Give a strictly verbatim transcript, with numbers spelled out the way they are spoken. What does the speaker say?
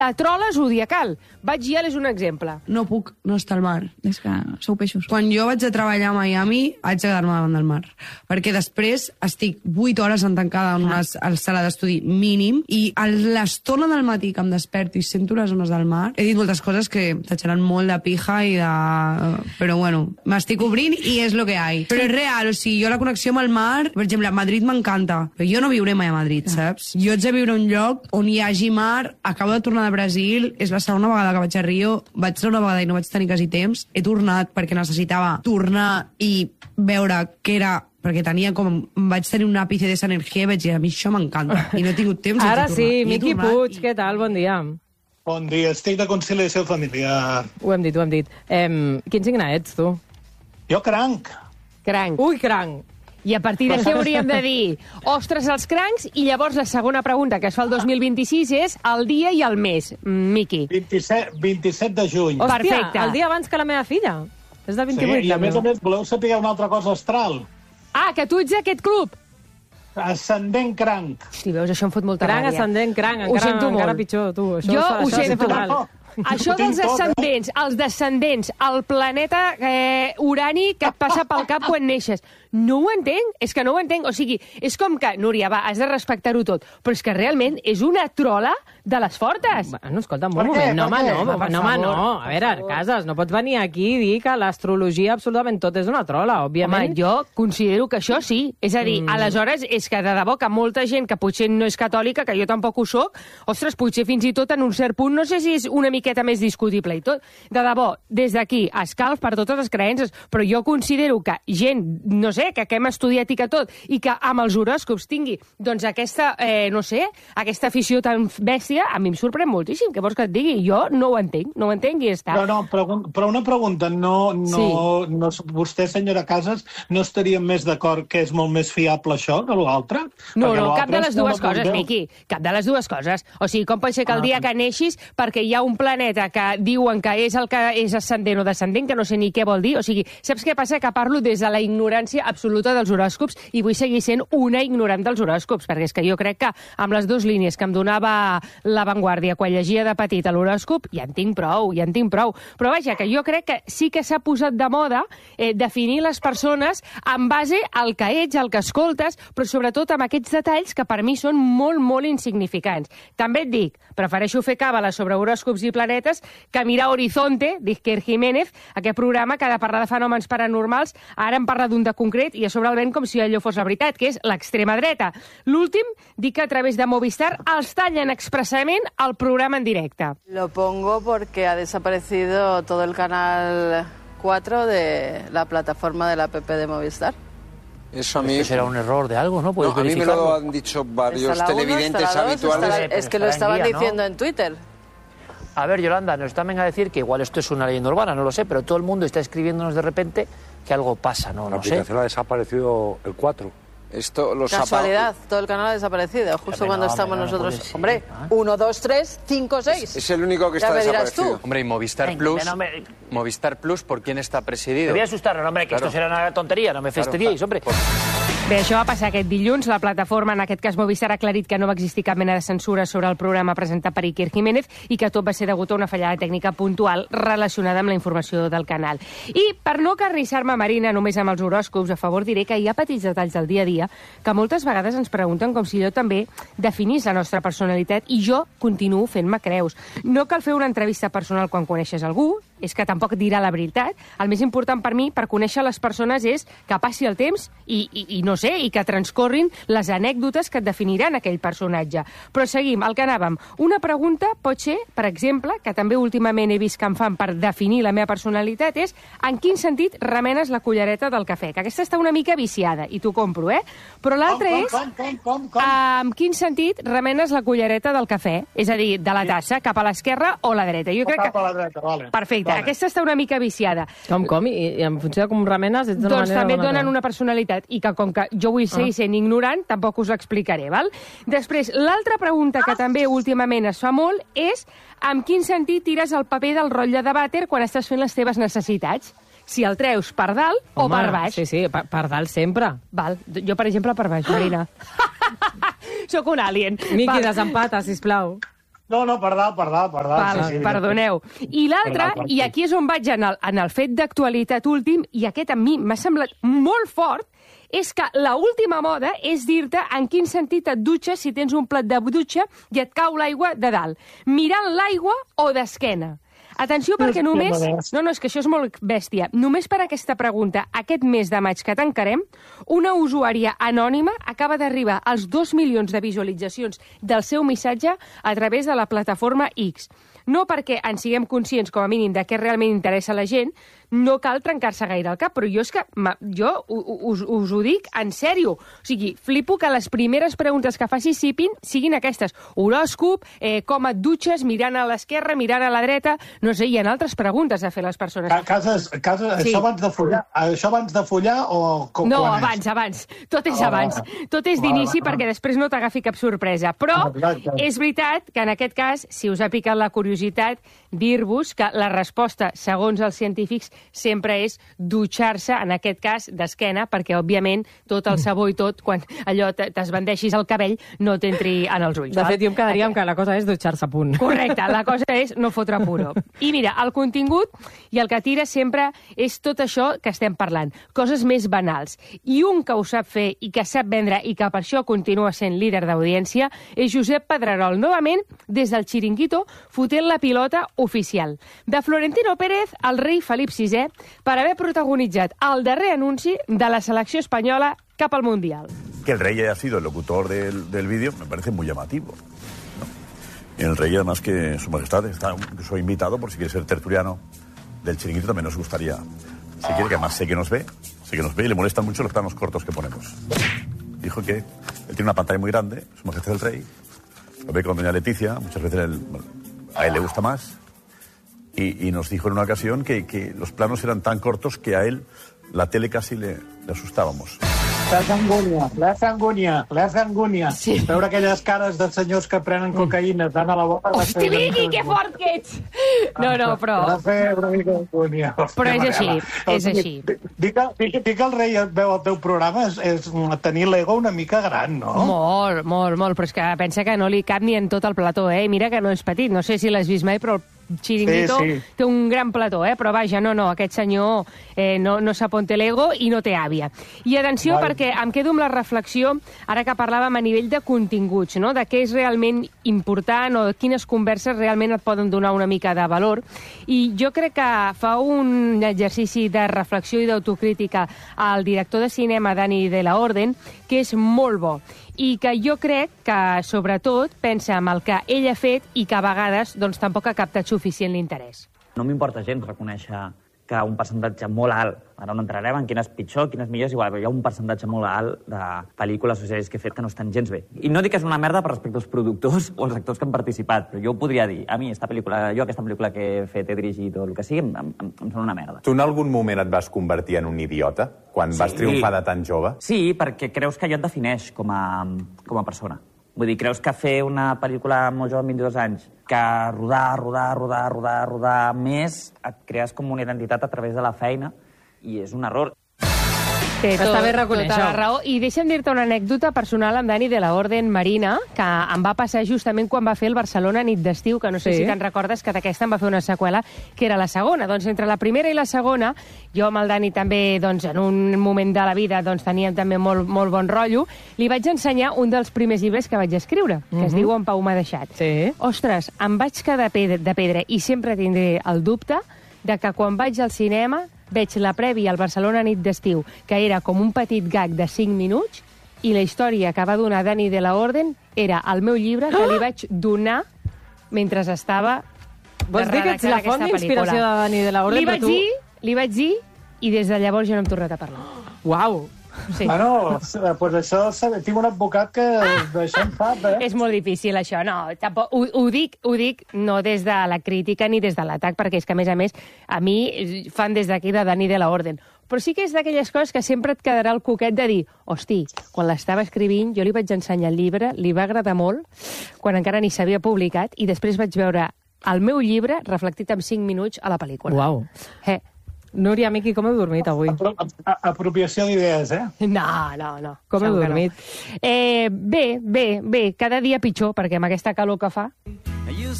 La trola zodiacal. Batgiel és un exemple. No puc no estar al mar. És que sou peixos. Quan jo vaig a treballar a Miami, haig de quedar-me davant del mar. Perquè després estic vuit hores en tancada en una sala d'estudi mínim i a l'estona del matí que em desperto i sento les ones del mar, he dit moltes coses que t'aixeran molt de pija i de... Però bueno, m'estic obrint i és lo que hi ha. Però és real, o sigui, jo la connexió amb el mar, per exemple, a Madrid m'encanta, però jo no viuré mai a Madrid, saps? Jo haig de viure un lloc on hi hagi mar, acabo de tornar de Brasil, és la segona vegada que vaig a Rio, vaig anar una vegada i no vaig tenir quasi temps, he tornat perquè necessitava tornar i veure què era, perquè tenia com... Vaig tenir un àpice d'esa energia i vaig dir, a mi això m'encanta, i no he tingut temps. Ara sí, Miqui Puig, i... què tal? Bon dia. Bon dia, estic de conciliació familiar. Ho hem dit, ho hem dit. Eh, quin signe ets, tu? Jo cranc. Cranc. Ui, cranc. I a partir d'aquí hauríem de dir ostres els crancs, i llavors la segona pregunta que es fa el dos mil vint-i-sis és el dia i el mes. Miqui. vint-i-set, vint-i-set de juny. Hòstia, perfecte. El dia abans que la meva filla. És del vint-i-vuit. Sí, i a més a més, voleu saber una altra cosa astral? Ah, que tu ets d'aquest club. Ascendent cranc. Hosti, veus, això em fot molta Cranc, ràbia. ascendent, cranc. Ho Encara, sento molt. encara pitjor, tu. Això, Jo això, ho això sento. és fatal. Això dels ascendents, els descendents, el planeta eh, Urani que et passa pel cap quan neixes. No ho entenc, és que no ho entenc. O sigui, és com que, Núria, va, has de respectar-ho tot, però és que realment és una trola de les fortes. Bueno, escolta, un Per bon què? moment. No, Per home, què? no, Va, per no, home, favor, no. A per veure, favor. Cases, no pots venir aquí i dir que l'astrologia absolutament tot és una trola, òbviament. Home, jo considero que això sí. És a dir, mm. aleshores, és que de debò que molta gent que potser no és catòlica, que jo tampoc ho soc, ostres, potser fins i tot en un cert punt, no sé si és una miqueta més discutible i tot. De debò, des d'aquí, escalf per totes les creences, però jo considero que gent, no sé, que, que hem estudiat i que tot, i que amb els horòscops tingui, doncs aquesta, eh, no sé, aquesta afició tan bèstia, a mi em sorprèn moltíssim. Què vols que et digui? Jo no ho entenc, no ho entenc i ja està. Però, no, pregun però una pregunta, no, no, Sí. no, vostè, senyora Casas, no estaria més d'acord que és molt més fiable això que l'altre? No, Perquè no, cap de l'altre les és dues com a coses, Déu. Miqui. Cap de les dues coses. O sigui, com pot ser que el dia que neixis, perquè hi ha un planeta que diuen que és el que és ascendent o descendent, que no sé ni què vol dir. O sigui, saps què passa? Que parlo des de la ignorància absoluta dels horòscops i vull seguir sent una ignorant dels horòscops, perquè és que jo crec que amb les dues línies que em donava La Vanguardia quan llegia de petit a l'horòscop, ja en tinc prou, ja en tinc prou. Però vaja, que jo crec que sí que s'ha posat de moda eh, definir les persones en base al que ets, al que escoltes, però sobretot amb aquests detalls que per mi són molt, molt insignificants. També et dic, prefereixo fer càbales sobre horòscops i planetes que mirar Horizonte, d'Iker Jiménez, aquest programa que ha de parlar de fenòmens paranormals, ara em parla d'un de concret i a sobre el ven com si allò fos la veritat, que és l'extrema dreta. L'últim, dic que a través de Movistar els tallen expressament el programa en directe. Lo pongo porque ha desaparecido todo el canal cuatro de la plataforma de la app de Movistar. Eso a mí... Esto será un error de algo, ¿no? No, ¿Puedes a mí me verificarlo? lo han dicho varios Está la uno, televidentes está la dos, habituales. está la- Pero Es que estará lo en estaban día, ¿no? diciendo en Twitter. A ver, Yolanda, nos también a decir que igual esto es una leyenda urbana, no lo sé, pero todo el mundo está escribiéndonos de repente que algo pasa, ¿no? La No sé. aplicación ha desaparecido el cuatro. Esto los Casualidad, todo el canal ha desaparecido, justo Hombre, cuando no, estamos hombre, no, no nosotros. puede ser, Hombre, ¿eh? uno, dos, tres, cinco, seis. Es el único que Ya está me dirás desaparecido. tú. Hombre, y Movistar Venga, Plus, no me- Movistar Plus, ¿por quién está Me presidido? voy a asustar, no, hombre, que Claro. esto será una tontería, no me Claro, fastidiéis, claro. hombre. Bé, això va passar aquest dilluns. La plataforma, en aquest cas Movistar, ha aclarit que no va existir cap mena de censura sobre el programa presentat per Iker Jiménez i que tot va ser degut a una fallada tècnica puntual relacionada amb la informació del canal. I per no carnissar-me, Marina, només amb els horòscops, a favor diré que hi ha petits detalls del dia a dia que moltes vegades ens pregunten com si allò també definís la nostra personalitat i jo continuo fent-me creus. No cal fer una entrevista personal quan coneixes algú, és que tampoc dirà la veritat. El més important per mi, per conèixer les persones, és que passi el temps i, i, i no sé, i que transcorrin les anècdotes que et definiran aquell personatge. Però seguim, al que anàvem. Una pregunta pot ser, per exemple, que també últimament he vist que em fan per definir la meva personalitat, és en quin sentit remenes la cullereta del cafè? Que aquesta està una mica viciada, i t'ho compro, eh? Però l'altra Com, és... com, com, com, com? En quin sentit remenes la cullereta del cafè? És a dir, de la tassa, cap a l'esquerra o la dreta? Jo crec Cap que... a la dreta, vale. Perfecte, Vale. aquesta està una mica viciada. Com, com? I, i en funció de com remenes... Ets d'una Doncs manera també o et d'una donen altra. una personalitat i que com que jo vull seguir sent ignorant, tampoc us l'explicaré, val? Després, l'altra pregunta que també últimament es fa molt és en quin sentit tires el paper del rotlle de vàter quan estàs fent les teves necessitats? Si el treus per dalt o Home, per baix. Sí, sí, per, per dalt sempre. Val. Jo, per exemple, per baix, Marina. Sóc un alien. Miqui, Val. desempata, sisplau. No, no, per dalt, per dalt, per dalt. Val, sí, sí, perdoneu. I l'altre, Per dalt, i aquí és on vaig en el, en el fet d'actualitat últim, i aquest a mi m'ha semblat molt fort, és que la última moda és dir-te en quin sentit et dutxes si tens un plat de dutxa i et cau l'aigua de dalt. Mirant l'aigua o d'esquena. Atenció, perquè només... No, no, és que això és molt bèstia. Només per aquesta pregunta, aquest mes de maig que tancarem, una usuària anònima acaba d'arribar als dos milions de visualitzacions del seu missatge a través de la plataforma X. No perquè en siguem conscients, com a mínim, de què realment interessa a la gent, no cal trencar-se gaire el cap, però jo és que jo us, us ho dic en sèrio. O sigui, flipo que les primeres preguntes que faci Sipin siguin aquestes. Horòscop, eh, com et dutxes, mirant a l'esquerra, mirant a la dreta... No sé, hi ha altres preguntes a fer les persones. Cases, cases, sí. Això abans de follar, això abans de follar o com, no, quan abans, és? abans. Tot és Ah, abans. Tot és d'inici ah, perquè després no t'agafi cap sorpresa. Però Exacte. és veritat que en aquest cas, si us ha picat la curiositat, dir-vos que la resposta, segons els científics, sempre és dutxar-se, en aquest cas, d'esquena, perquè, òbviament, tot el sabó i tot, quan allò t'esbandeixis el cabell, no t'entri en els ulls. De val? fet, jo em quedaria amb que la cosa és dutxar-se a punt. Correcte, la cosa és no fotre puro. I mira, el contingut i el que tira sempre és tot això que estem parlant, coses més banals. I un que ho sap fer i que sap vendre i que per això continua sent líder d'audiència és Josep Pedrerol, novament des del Chiringuito, fotent la pilota oficial. De Florentino Pérez al rei Felip sisè per haver protagonitzat el darrer anunci de la selecció espanyola cap al Mundial. Que el rey haya sido el locutor del, del vídeo me parece muy llamativo, ¿no? Y el rey, además, que su majestad está incluso invitado, por si quiere ser tertuliano del Chiringuito, también nos gustaría. Si quiere, que además sé que nos ve, sé que nos ve y le molestan mucho los planos cortos que ponemos. Dijo que él tiene una pantalla muy grande, su majestad el rey, lo ve con doña Leticia, muchas veces él, bueno, a él le gusta más, y, y nos dijo en una ocasión que, que los planos eran tan cortos que a él la tele casi le, le asustábamos. La sangúnia, la sangúnia, la sangúnia. Sí. Veure aquelles cares de senyors que prenen cocaïna tant a la boca... Hosti, Vicky, que fort que ets! No, no, però... Va fer una mica d'angúnia. Però és així, és així. Dir que, dir que el rei et veu el teu programa és, és tenir l'ego una mica gran, no? Molt, molt, molt, però és que pensa que no li cap ni en tot el plató, eh? Mira que no és petit, no sé si l'has vist mai, però el Chiringuito Sí, sí. té un gran plató, eh? Però vaja, no, no, aquest senyor eh, no, no sap on té l'ego i no té àvia. I atenció, Vai. perquè em quedo amb la reflexió, ara que parlàvem a nivell de continguts, no? De què és realment important o quines converses realment et poden donar una mica de valor. I jo crec que fa un exercici de reflexió i d'autocrítica al director de cinema, Dani de la Orden, que és molt bo. I que jo crec que, sobretot, pensa en el que ell ha fet i que a vegades doncs, tampoc ha captat suficient l'interès. No m'importa gens reconèixer que un percentatge molt alt, ara no entrarem en quin és pitjor, quin és millor, és igual, però hi ha un percentatge molt alt de pel·lícules o sèries que he fet que no estan gens bé. I no dic que és una merda per respecte als productors o als actors que han participat, però jo ho podria dir. A mi, esta pel·lícula, jo aquesta pel·lícula que he fet, he dirigit o el que sigui, em, em, em sembla una merda. Tu en algun moment et vas convertir en un idiota? Quan Sí. vas triomfar de tan jove? Sí, perquè creus que allò et defineix com a, com a persona. Vull dir, creus que fer una pel·lícula molt jove amb vint-i-dos anys, que rodar, rodar, rodar, rodar, rodar més, et crees com una identitat a través de la feina, i és un error. Té Està tot, bé reconèixer-ho. tota la raó. I deixa'm dir-te una anècdota personal amb Dani de la Orden Marina, que em va passar justament quan va fer el Barcelona nit d'estiu, que no sé Sí. si te'n recordes, que d'aquesta em va fer una seqüela, que era la segona. Doncs entre la primera i la segona, jo amb el Dani també, doncs, en un moment de la vida, doncs, teníem també molt, molt bon rotllo, li vaig ensenyar un dels primers llibres que vaig escriure, que es Mhm. diu En Pau m'ha deixat. Sí. Ostres, em vaig quedar pedra, de pedra i sempre tindré el dubte de que quan vaig al cinema veig la prèvia al Barcelona nit d'estiu, que era com un petit gag de cinc minuts, i la història que va donar Dani de la Orden era el meu llibre que li vaig donar mentre estava Vols dir que ets la redactant font aquesta d'inspiració pel·lícula. de Dani de la Orden, Li però vaig tu- dir, li vaig dir, i des de llavors jo no hem tornat a parlar. Uau! Sí. Bueno, pues això, tinc un advocat que d'això en sap, eh? És molt difícil, això. No, tampoc, ho, ho, dic, ho dic no des de la crítica ni des de l'atac, perquè és que, a més a més, a mi fan des d'aquí de Dani de la Orden. Però sí que és d'aquelles coses que sempre et quedarà el coquet de dir, hosti, quan l'estava escrivint, jo li vaig ensenyar el llibre, li va agradar molt, quan encara ni s'havia publicat, i després vaig veure el meu llibre reflectit en cinc minuts a la pel·lícula. Uau. Eh, Núria, Miqui, com heu dormit avui? Apro a apropiació d'idees, eh? No, no, no. Com heu Segur que dormit? No. Eh, bé, bé, bé. Cada dia pitjor, perquè amb aquesta calor que fa...